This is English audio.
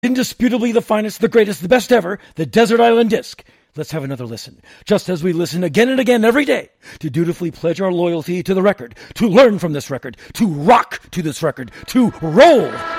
Indisputably the finest, the greatest, the best ever, the Desert Island Disc. Let's have another listen, just as we listen again and again every day, to dutifully pledge our loyalty to the record, to learn from this record, to rock to this record, to roll